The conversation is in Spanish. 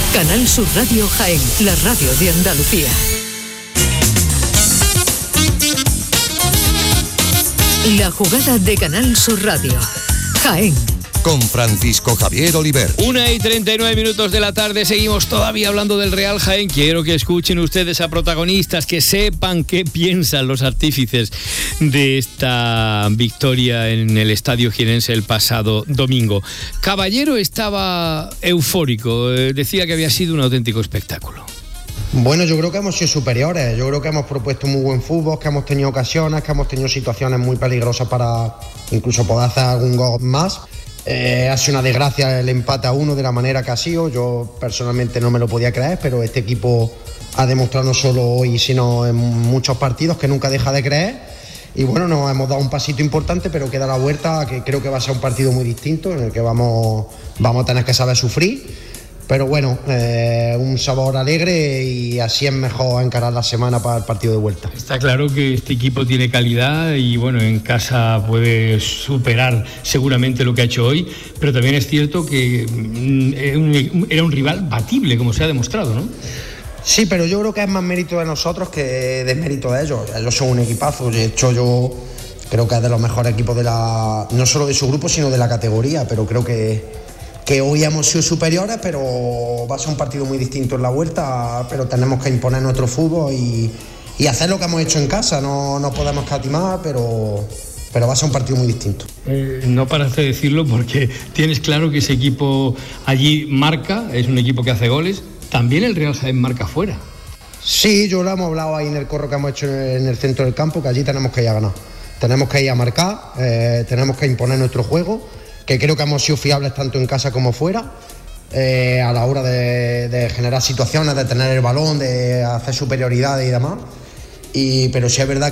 Canal Sur Radio Jaén, la radio de Andalucía. La jugada de Canal Sur Radio, Jaén. Con Francisco Javier Oliver. 1:39 de la tarde, seguimos todavía hablando del Real Jaén. Quiero que escuchen ustedes a protagonistas, que sepan qué piensan los artífices de esta victoria en el Estadio Jienense el pasado domingo. Caballero estaba eufórico, decía que había sido un auténtico espectáculo. Bueno, yo creo que hemos sido superiores, yo creo que hemos propuesto muy buen fútbol, que hemos tenido ocasiones, que hemos tenido situaciones muy peligrosas para incluso poder hacer algún gol más. Ha sido una desgracia el empate a 1 de la manera que ha sido. Yo personalmente no me lo podía creer, pero este equipo ha demostrado no solo hoy, sino en muchos partidos que nunca deja de creer. Y bueno, nos hemos dado un pasito importante, pero queda la vuelta, que creo que va a ser un partido muy distinto, en el que vamos a tener que saber sufrir. Pero bueno, un sabor alegre, y así es mejor encarar la semana para el partido de vuelta. Está claro que este equipo tiene calidad y bueno, en casa puede superar seguramente lo que ha hecho hoy, pero también es cierto que era un rival batible, como se ha demostrado, ¿no? Sí, pero yo creo que es más mérito de nosotros que desmérito de ellos. Ellos son un equipazo. De hecho, yo creo que es de los mejores equipos no solo de su grupo, sino de la categoría, pero creo que hoy hemos sido superiores, pero va a ser un partido muy distinto en la vuelta, pero tenemos que imponer nuestro fútbol y hacer lo que hemos hecho en casa. No podemos catimar, pero va a ser un partido muy distinto. No paras de decirlo, porque tienes claro que ese equipo allí marca, es un equipo que hace goles. También el Real Jaén marca fuera. Sí, yo lo hemos hablado ahí en el corro que hemos hecho en el centro del campo, que allí tenemos que ir a ganar. Tenemos que ir a marcar, tenemos que imponer nuestro juego, que creo que hemos sido fiables tanto en casa como fuera, a la hora de generar situaciones, de tener el balón, de hacer superioridades y demás. Pero sí es verdad